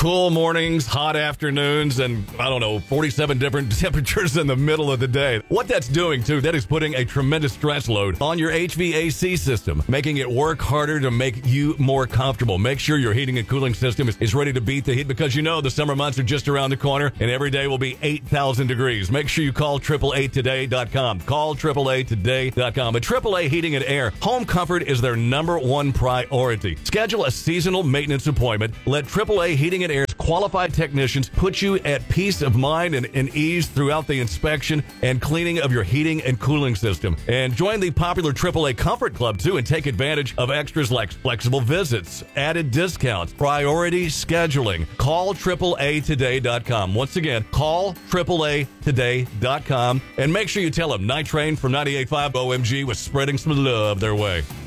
Cool mornings, hot afternoons, and 47 different temperatures in the middle of the day. What that's doing, too, that is putting a tremendous stress load on your HVAC system, making it work harder to make you more comfortable. Make sure your heating and cooling system is ready to beat the heat because the summer months are just around the corner and every day will be 8,000 degrees. Make sure you call 888today.com. Call 888today.com. At AAA Heating and Air, home comfort is their number one priority. Schedule a seasonal maintenance appointment. Let AAA Heating and Air's qualified technicians put you at peace of mind and ease throughout the inspection and cleaning of your heating and cooling system. And join the popular AAA Comfort Club, too, and take advantage of extras like flexible visits, added discounts, priority scheduling. Call AAAtoday.com. Once again, call AAAtoday.com and make sure you tell them Night Train from 98.5 OMG was spreading some love their way.